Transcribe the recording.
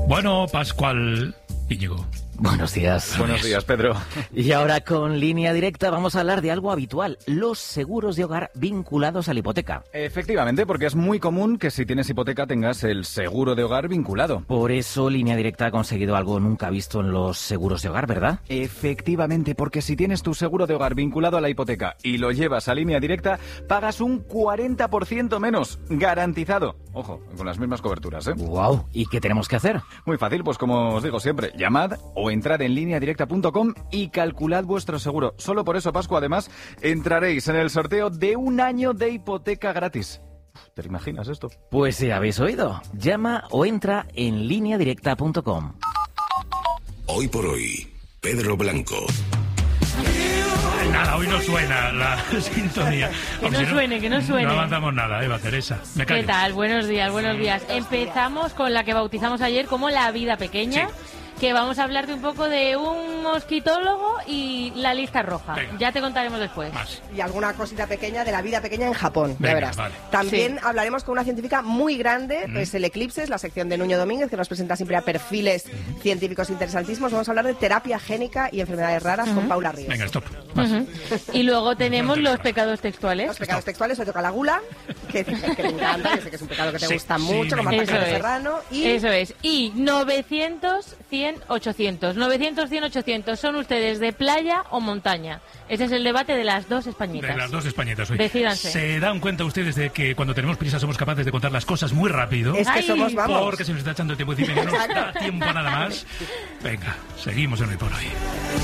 Bueno, Pascual Íñigo. Buenos días. Buenos días, Pedro. Y ahora con Línea Directa vamos a hablar de algo habitual, los seguros de hogar vinculados a la hipoteca. Efectivamente, porque es muy común que si tienes hipoteca tengas el seguro de hogar vinculado. Por eso Línea Directa ha conseguido algo nunca visto en los seguros de hogar, ¿verdad? Efectivamente, porque si tienes tu seguro de hogar vinculado a la hipoteca y lo llevas a Línea Directa, pagas un 40% menos, garantizado. Ojo, con las mismas coberturas, ¿eh? ¡Guau! ¿Y qué tenemos que hacer? Muy fácil, pues como os digo siempre, llamad o entrad en lineadirecta.com y calculad vuestro seguro. Solo por eso, Pascu, además, entraréis en el sorteo de 1 año de hipoteca gratis. ¿Te imaginas esto? Pues si habéis oído, llama o entra en lineadirecta.com. Hoy por hoy, Pedro Blanco. Nada, hoy no suena la sintonía. Que no suene, que no suene. No avanzamos nada, Eva, Teresa. Me callo. ¿Qué tal? Buenos días, buenos días. Empezamos con la que bautizamos ayer como La Vida Pequeña. Sí. Que vamos a hablar de un poco de un mosquitólogo y la lista roja. Venga. Ya te contaremos después. Más. Y alguna cosita pequeña de la vida pequeña en Japón, ya Venga, verás. vale. También Sí. hablaremos con una científica muy grande, es el Eclipses, la sección de Nuño Domínguez, que nos presenta siempre a perfiles científicos interesantísimos. Vamos a hablar de terapia génica y enfermedades raras con Paula Ríos. Venga, stop. Más. Y luego tenemos los pecados textuales. Los pecados textuales, hoy toca la gula, que me encanta, yo sé que es un pecado que te Sí, gusta sí, mucho, me como encanta. Marta Eso es. Serrano. Y Eso es. Y 900, 100, 800. 900, 100, 800. ¿Son ustedes de playa o montaña? Ese es el debate de las dos españitas. De las dos españitas hoy. Decídanse. ¿Se dan cuenta ustedes de que cuando tenemos prisa somos capaces de contar las cosas muy rápido? es que Ay, somos, vamos. Porque se nos está echando el tiempo encima y no nos da tiempo nada más. Venga, seguimos en Hoy por Hoy.